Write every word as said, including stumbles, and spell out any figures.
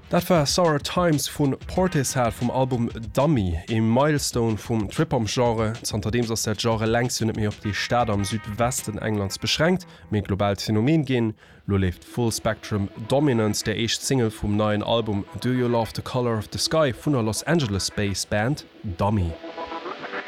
Dat war Sour Times vun Portishead vom Album Dummy, e Milestone vum Trip-Hop-Genre, zanter dem ass der Genre längst net méi op die Staat am Südwesten Englands beschränkt, mé global Phänomen gin, lo left Full Spectrum Dominance der echt Single vum neuen Album Do You Love the Color of the Sky vun der Los Angeles Space Band Dummy.